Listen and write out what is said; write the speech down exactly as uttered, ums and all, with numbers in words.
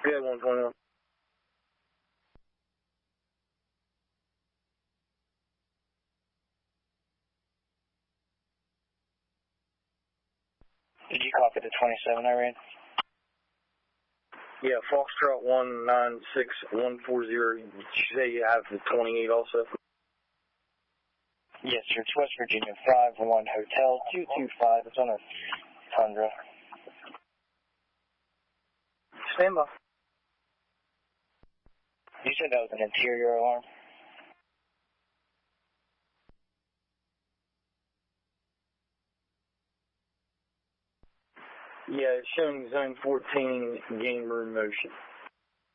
Good, one twenty-one. Did you copy the twenty-seven I ran? Yeah, Foxtrot one nine six one four zero. Did you say you have the twenty-eight also? Yes, sir. It's West Virginia five one Hotel two two five. It's on a Tundra. Stand by. You said that was an interior alarm? Yeah, it's showing zone fourteen game room motion.